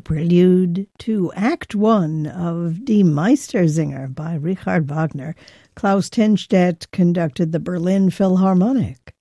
prelude to Act One of Die Meistersinger by Richard Wagner. Klaus Tenstedt conducted the Berlin Philharmonic.